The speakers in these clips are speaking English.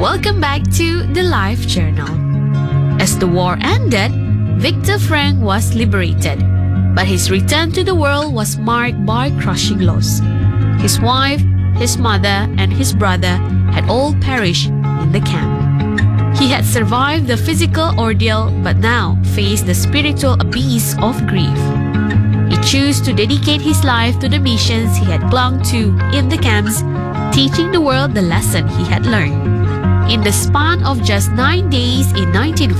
Welcome back to the Life Journal. As the war ended, Viktor Frank was liberated, but his return to the world was marked by crushing loss. His wife, his mother, and his brother had all perished in the camp. He had survived the physical ordeal but now faced the spiritual abyss of grief. He chose to dedicate his life to the missions he had clung to in the camps, teaching the world the lesson he had learned. In the span of just 9 days in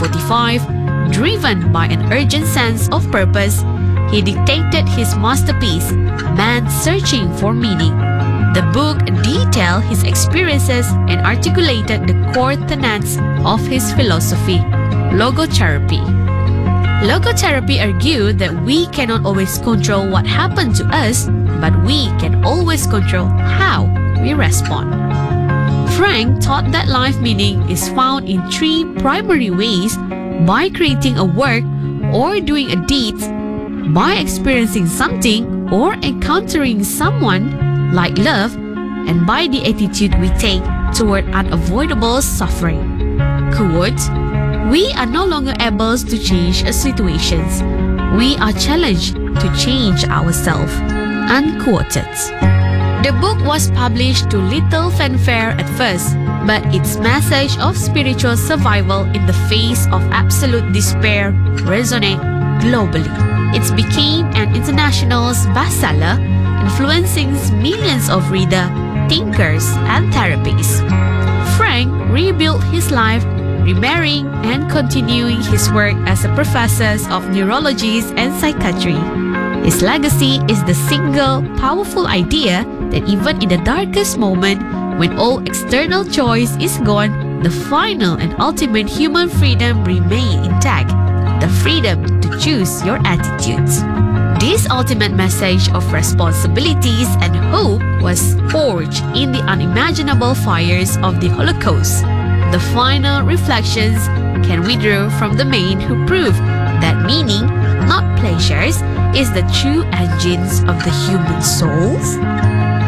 1945, driven by an urgent sense of purpose, he dictated his masterpiece, Man Searching for Meaning. The book detailed his experiences and articulated the core tenets of his philosophy, logotherapy. Logotherapy argued that we cannot always control what happened to us, but we can always control how we respond. Frank taught that life meaning is found in 3 primary ways: by creating a work or doing a deed, by experiencing something or encountering someone like love, and by the attitude we take toward unavoidable suffering. Quote, "We are no longer able to change situations. We are challenged to change ourselves." Unquoted. The book was published to little fanfare at first, but its message of spiritual survival in the face of absolute despair resonated globally. It became an international bestseller, influencing millions of readers, thinkers, and therapists. Frank rebuilt his life, remarrying and continuing his work as a professor of neurology and psychiatry. His legacy is the single powerful idea that even in the darkest moment, when all external choice is gone, the final and ultimate human freedom remains intact, the freedom to choose your attitudes. This ultimate message of responsibilities and hope was forged in the unimaginable fires of the Holocaust. The final reflections can we draw from the man who proved that meaning, not pleasures, is the true engines of the human souls?